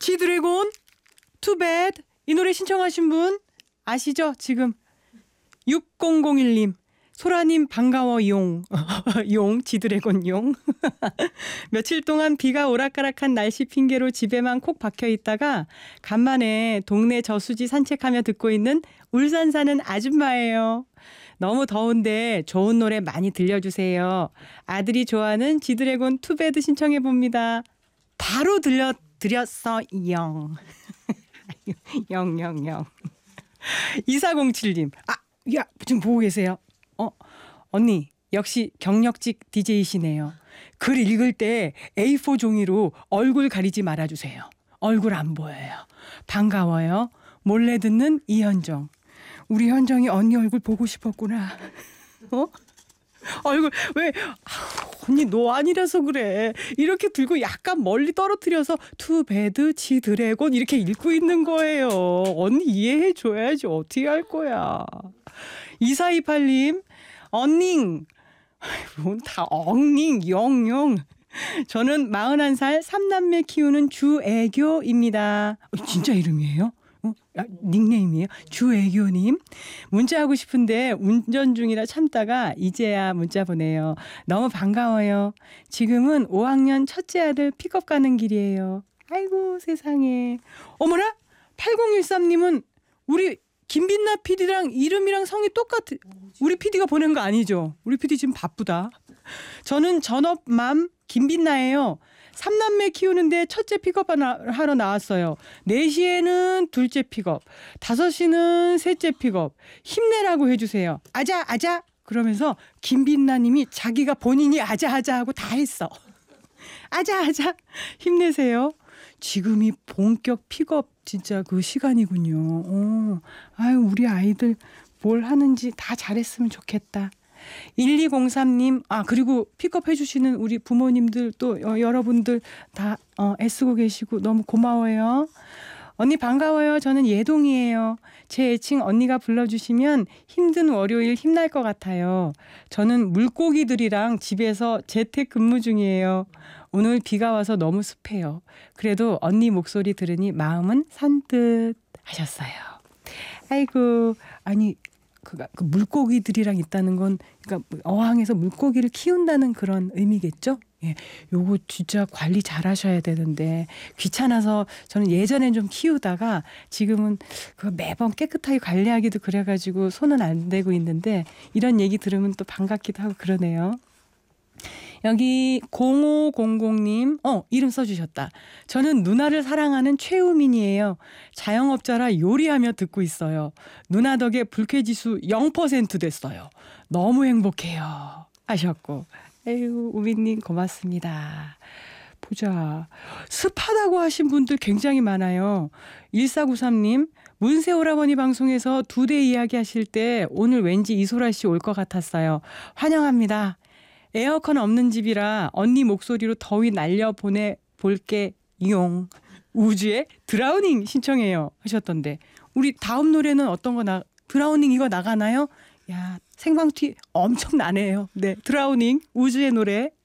지드래곤 Too Bad 이 노래 신청하신 분 아시죠? 지금 6001님 소라님 반가워 용. 용 지드래곤 용. 며칠 동안 비가 오락가락한 날씨 핑계로 집에만 콕 박혀 있다가 간만에 동네 저수지 산책하며 듣고 있는 울산 사는 아줌마예요. 너무 더운데 좋은 노래 많이 들려주세요. 아들이 좋아하는 지드래곤 투베드 신청해 봅니다. 바로 들려드렸어 영. 영영영. 2407님. 야 지금 보고 계세요? 언니 역시 경력직 DJ이시네요. 글 읽을 때 A4 종이로 얼굴 가리지 말아주세요. 얼굴 안 보여요. 반가워요. 몰래 듣는 이현정. 우리 현정이 언니 얼굴 보고 싶었구나. 얼굴 왜 언니 너 아니라서 그래. 이렇게 들고 약간 멀리 떨어뜨려서 투베드 지드래곤 이렇게 읽고 있는 거예요. 언니 이해해 줘야지. 어떻게 할 거야. 2428님 언닝 다 엉닝 영영. 저는 41살 3남매 키우는 주애교입니다. 진짜 이름이에요? 닉네임이에요? 주애교님. 문자하고 싶은데 운전 중이라 참다가 이제야 문자 보내요. 너무 반가워요. 지금은 5학년 첫째 아들 픽업 가는 길이에요. 아이고 세상에. 어머나 8013님은 우리 김빛나 PD랑 이름이랑 성이 똑같아. 우리 PD가 보낸 거 아니죠? 우리 PD 지금 바쁘다. 저는 전업맘 김빛나예요. 3남매 키우는데 첫째 픽업 하러 나왔어요. 4시에는 둘째 픽업, 5시는 셋째 픽업. 힘내라고 해주세요. 아자 그러면서 김빛나님이 자기가 본인이 아자 하고 다 했어. 아자 힘내세요. 지금이 본격 픽업 진짜 그 시간이군요. 아유 우리 아이들 뭘 하는지 다 잘했으면 좋겠다. 1203님 그리고 픽업 해주시는 우리 부모님들 또 여러분들 다 애쓰고 계시고 너무 고마워요. 언니 반가워요. 저는 예동이에요. 제 애칭 언니가 불러주시면 힘든 월요일 힘날 것 같아요. 저는 물고기들이랑 집에서 재택근무 중이에요. 오늘 비가 와서 너무 습해요. 그래도 언니 목소리 들으니 마음은 산뜻 하셨어요. 아이고 아니 그 물고기들이랑 있다는 건 그러니까 어항에서 물고기를 키운다는 그런 의미겠죠? 예, 요거 진짜 관리 잘 하셔야 되는데 귀찮아서 저는 예전엔 좀 키우다가 지금은 그 매번 깨끗하게 관리하기도 그래가지고 손은 안 대고 있는데 이런 얘기 들으면 또 반갑기도 하고 그러네요. 여기 0500님 이름 써주셨다. 저는 누나를 사랑하는 최우민이에요. 자영업자라 요리하며 듣고 있어요. 누나 덕에 불쾌지수 0% 됐어요. 너무 행복해요 하셨고 에휴 우민님 고맙습니다. 보자. 습하다고 하신 분들 굉장히 많아요. 1493님 문세오라버니 방송에서 2대 이야기 하실 때 오늘 왠지 이소라 씨 올 것 같았어요. 환영합니다. 에어컨 없는 집이라 언니 목소리로 더위 날려 보내볼게 용. 우주의 드라우닝 신청해요 하셨던데 우리 다음 노래는 어떤 거 드라우닝 이거 나가나요? 야 생방티 엄청 나네요. 네 드라우닝 우주의 노래